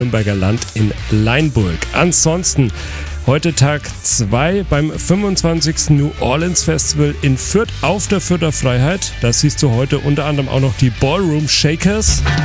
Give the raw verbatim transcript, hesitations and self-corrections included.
Nürnberger Land in Leinburg. Ansonsten heute Tag zwei beim fünfundzwanzigsten New Orleans Festival in Fürth auf der Fürther Freiheit. Da siehst du heute unter anderem auch noch die Ballroom Shakers.